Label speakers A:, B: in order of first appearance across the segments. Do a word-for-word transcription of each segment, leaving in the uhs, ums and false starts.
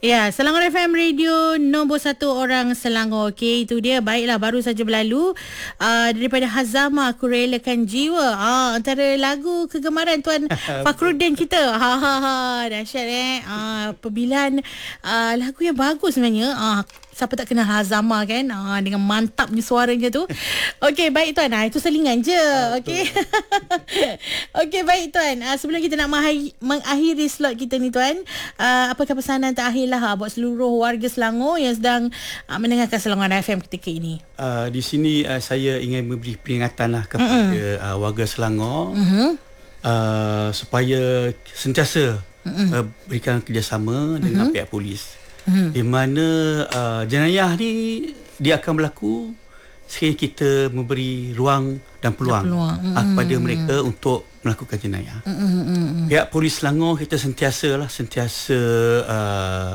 A: Ya, Selangor F M Radio nombor satu orang Selangor. Okey, itu dia. Baiklah, baru saja berlalu uh, daripada Hazama, Aku Relakan Jiwa. Ah, antara lagu kegemaran Tuan Fakhruddin kita. Ha ha ha, dahsyat eh. Ah, pemilihan uh, lagu yang bagus sebenarnya. Ah, siapa tak kenal Hazama kan, ah, dengan mantapnya suaranya tu. Okey, baik Tuan. Ah, itu selingan je. Okey. Okey, baik Tuan. Ah, sebelum kita nak mengakhiri, mengakhiri slot kita ni Tuan, ah, apakah pesanan terakhir lah buat seluruh warga Selangor yang sedang uh, mendengarkan Selangor F M ketika ini?
B: Uh, di sini uh, saya ingin memberi peringatan lah kepada mm-hmm. uh, warga Selangor mm-hmm. uh, supaya sentiasa mm-hmm. uh, berikan kerjasama mm-hmm. dengan pihak polis. Mm-hmm. Di mana uh, jenayah ni dia akan berlaku sekiranya kita memberi ruang dan peluang, peluang. Mm-hmm. uh, kepada mereka untuk melakukan jenayah. Mm-hmm. Pihak polis Selangor kita sentiasa lah sentiasa uh,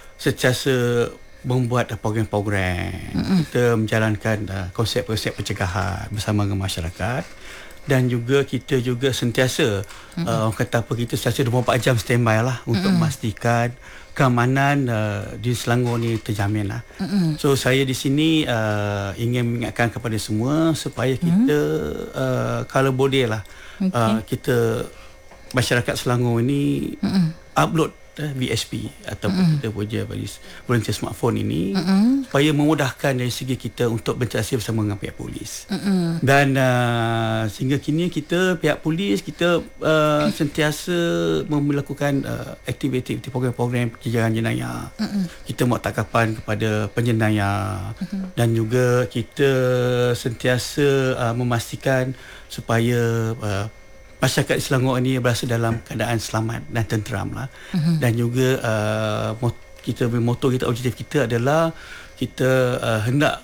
B: sentiasa membuat program-program. Mm-hmm. Kita menjalankan uh, konsep-konsep pencegahan bersama dengan masyarakat, dan juga kita juga sentiasa mm-hmm. uh, orang kata apa kita sentiasa dua puluh empat jam standby lah untuk mm-hmm. memastikan keamanan uh, di Selangor ni terjamin lah. Mm-hmm. So saya di sini uh, ingin mengingatkan kepada semua supaya kita mm-hmm. uh, kalau boleh lah okay. uh, kita masyarakat Selangor ni mm-hmm. upload uh, V S P ataupun mm-hmm. kita punya volunteer smartphone ini mm-hmm. supaya memudahkan dari segi kita untuk berinteraksi bersama dengan pihak polis. Mm-hmm. Dan uh, sehingga kini kita pihak polis kita uh, sentiasa melakukan uh, aktiviti-aktiviti program-program pencegahan jenayah. Mm-hmm. Kita buat tangkapan kepada penjenayah mm-hmm. dan juga kita sentiasa uh, memastikan supaya uh, masyarakat Selangor ini berasa dalam keadaan selamat dan tenteram lah. Mm-hmm. Dan juga uh, kita motor kita, objektif kita adalah kita uh, hendak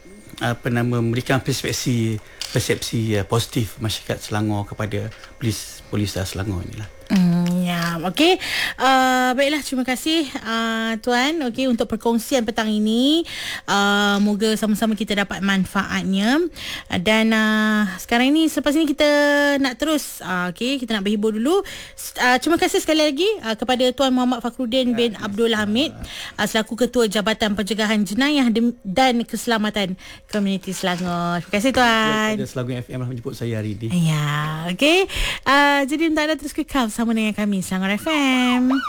B: apa nama memberikan persepsi persepsi uh, positif masyarakat Selangor kepada polis polis Selangor inilah.
A: Hmm, ya, okey. Uh, baiklah, terima kasih uh, Tuan, okey, untuk perkongsian petang ini. Uh, moga sama-sama kita dapat manfaatnya. Uh, dan uh, sekarang ini, selepas ini kita nak terus, uh, okey, kita nak berhibur dulu. Uh, terima kasih sekali lagi uh, kepada Tuan Muhammad Fakhruddin bin Abdul Hamid uh, selaku Ketua Jabatan Pencegahan Jenayah dan Keselamatan Komuniti Selangor. Terima kasih Tuan.
B: Ya, Selangor F M lah menjemput saya hari ini.
A: Ya, okey. Uh, jadi untuk anda terus kekal sama dengan kami Selangor F M.